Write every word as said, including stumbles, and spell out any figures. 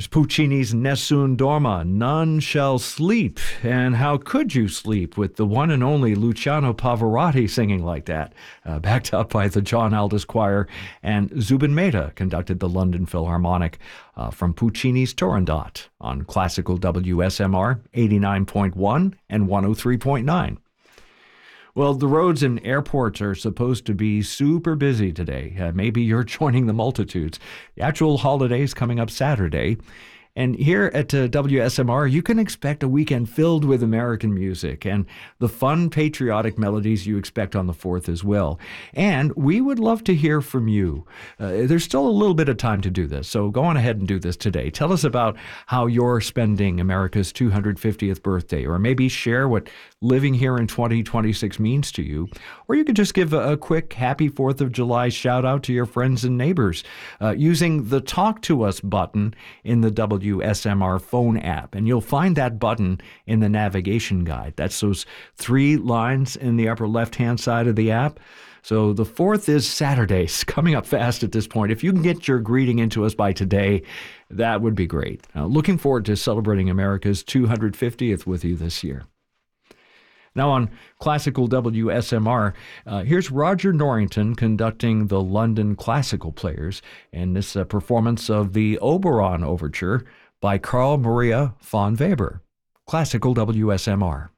Puccini's Nessun Dorma, None Shall Sleep. And how could you sleep with the one and only Luciano Pavarotti singing like that? Uh, backed up by the John Aldous Choir, and Zubin Mehta conducted the London Philharmonic uh, from Puccini's Turandot on Classical W S M R eighty-nine point one and one oh three point nine. Well, the roads and airports are supposed to be super busy today. Uh, maybe you're joining the multitudes. The actual holiday's coming up Saturday. And here at uh, W S M R, you can expect a weekend filled with American music and the fun patriotic melodies you expect on the fourth as well. And we would love to hear from you. Uh, there's still a little bit of time to do this, so go on ahead and do this today. Tell us about how you're spending America's two hundred fiftieth birthday, or maybe share what living here in twenty twenty-six means to you. Or you could just give a, a quick happy fourth of July shout out to your friends and neighbors uh, using the Talk to Us button in the W S M R phone app. And you'll find that button in the navigation guide. That's those three lines in the upper left-hand side of the app. So the fourth is Saturday. It's coming up fast at this point. If you can get your greeting into us by today, that would be great. Uh, looking forward to celebrating America's two hundred fiftieth with you this year. Now on Classical W S M R, uh, here's Roger Norrington conducting the London Classical Players in this uh, performance of the Oberon Overture by Carl Maria von Weber. Classical W S M R.